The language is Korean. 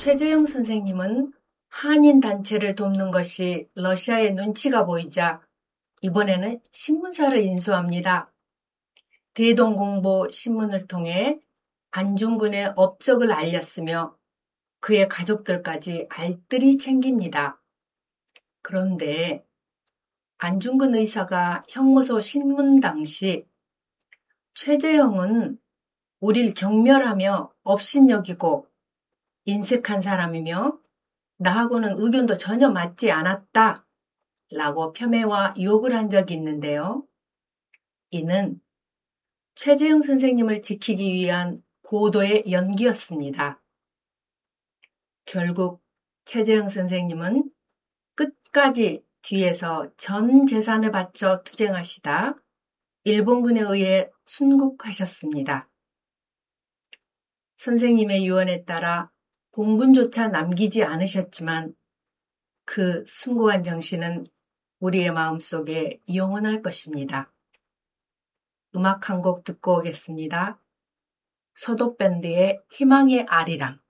최재형 선생님은 한인 단체를 돕는 것이 러시아의 눈치가 보이자 이번에는 신문사를 인수합니다. 대동공보 신문을 통해 안중근의 업적을 알렸으며 그의 가족들까지 알뜰히 챙깁니다. 그런데 안중근 의사가 형무소 신문 당시 최재형은 우릴 경멸하며 업신여기고 인색한 사람이며 나하고는 의견도 전혀 맞지 않았다 라고 폄훼와 욕을 한 적이 있는데요. 이는 최재형 선생님을 지키기 위한 고도의 연기였습니다. 결국 최재형 선생님은 끝까지 뒤에서 전 재산을 바쳐 투쟁하시다 일본군에 의해 순국하셨습니다. 선생님의 유언에 따라 봉분조차 남기지 않으셨지만 그 숭고한 정신은 우리의 마음속에 영원할 것입니다. 음악 한 곡 듣고 오겠습니다. 서도밴드의 희망의 아리랑.